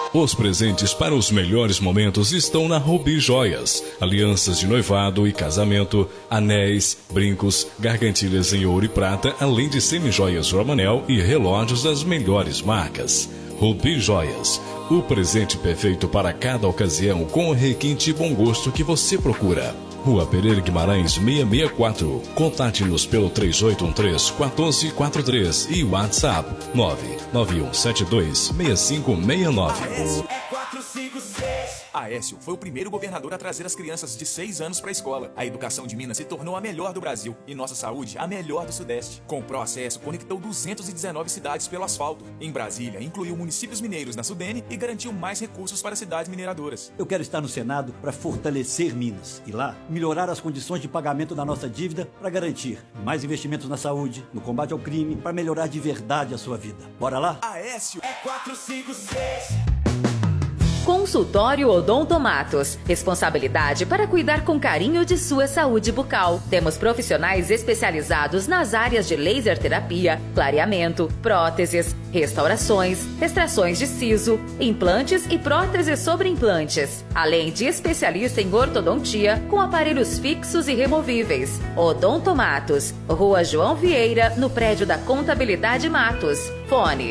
Os presentes para os melhores momentos estão na Rubi Joias. Alianças de noivado e casamento, anéis, brincos, gargantilhas em ouro e prata, além de semijoias Romanel e relógios das melhores marcas. Rubi Joias, o presente perfeito para cada ocasião com o requinte e bom gosto que você procura. Rua Pereira Guimarães 664. Contate-nos pelo 3813-1443 e WhatsApp 991726569. Aécio foi o primeiro governador a trazer as crianças de 6 anos para a escola. A educação de Minas se tornou a melhor do Brasil e nossa saúde a melhor do Sudeste. Com o ProAcesso, conectou 219 cidades pelo asfalto. Em Brasília, incluiu municípios mineiros na Sudene e garantiu mais recursos para cidades mineradoras. Eu quero estar no Senado para fortalecer Minas e lá melhorar as condições de pagamento da nossa dívida para garantir mais investimentos na saúde, no combate ao crime, para melhorar de verdade a sua vida. Bora lá? Aécio é 456. Consultório Odontomatos. Responsabilidade para cuidar com carinho de sua saúde bucal. Temos profissionais especializados nas áreas de laser terapia, clareamento, próteses, restaurações, extrações de siso, implantes e próteses sobre implantes. Além de especialista em ortodontia com aparelhos fixos e removíveis. Odontomatos. Rua João Vieira, no prédio da Contabilidade Matos. Fone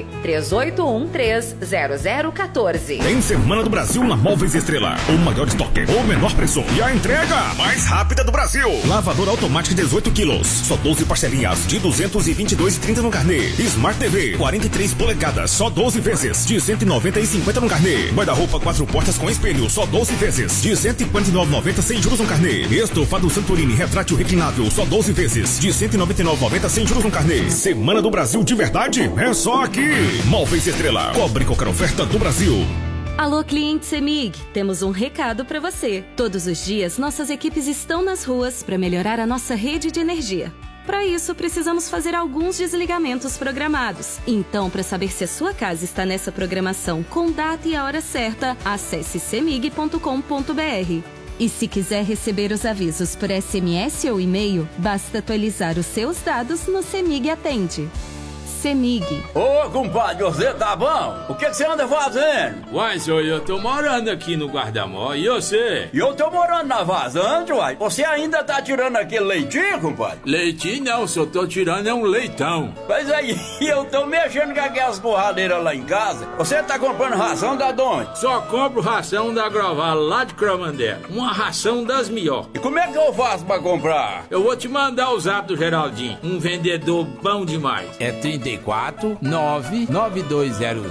3813-0014. Tem Semana do Brasil na Móveis Estrela. O maior estoque, o menor preço e a entrega mais rápida do Brasil. Lavadora automática 18 quilos, só 12 parcelinhas de 222,30 no carnê. Smart TV 43 polegadas, só 12 vezes de 190,50 no carnê. Guarda-roupa 4 portas com espelho, só 12 vezes de 149,90 sem juros no carnê. Estofado Santorini retrátil reclinável, só 12 vezes de 199,90 sem juros no carnê. Semana do Brasil de verdade é só aqui. Móveis Estrela, cobre qualquer oferta do Brasil. Alô, cliente CEMIG, temos um recado para você. Todos os dias, nossas equipes estão nas ruas para melhorar a nossa rede de energia. Para isso, precisamos fazer alguns desligamentos programados. Então, para saber se a sua casa está nessa programação com data e a hora certa, acesse cemig.com.br. E se quiser receber os avisos por SMS ou e-mail, basta atualizar os seus dados no CEMIG Atende. CEMIG. Ô, compadre, você tá bom? O que você anda fazendo? Uai, senhor, eu tô morando aqui no Guarda-Mó, e você? E eu tô morando na vazante, uai. Você ainda tá tirando aquele leitinho, compadre? Leitinho não, só tô tirando é um leitão. Mas aí, eu tô mexendo com aquelas borradeiras lá em casa. Você tá comprando ração da onde? Só compro ração da Groval, lá de Cromandela. Uma ração das melhores. E como é que eu faço pra comprar? Eu vou te mandar o zap do Geraldinho, um vendedor bom demais. É 34 99200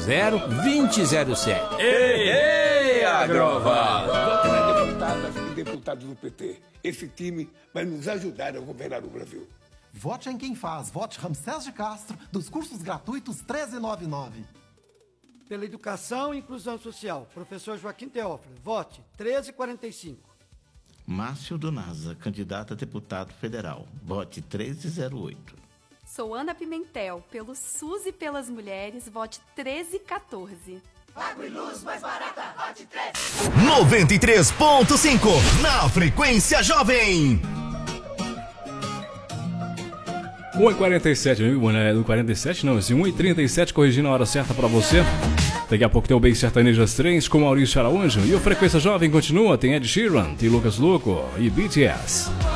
2007. Ei, Agroval! Deputados do PT. Esse time vai nos ajudar a governar o Brasil. Vote em quem faz. Vote Ramsés de Castro, dos cursos gratuitos 1399. Pela educação e inclusão social, professor Joaquim Teófilo. Vote 1345. Márcio Donaza, candidato a deputado federal. Vote 1308. Sou Ana Pimentel, pelo SUS e pelas mulheres, vote 1314. Água e luz mais barata, vote 13. 93.5, na frequência jovem. 1h47, amigo, né? 1h47 não, assim, 1h37, corrigindo a hora certa pra você. Daqui a pouco tem o Bem Sertanejas 3 com Maurício Araújo. E o Frequência Jovem continua, tem Ed Sheeran, tem Lucas Luco e BTS.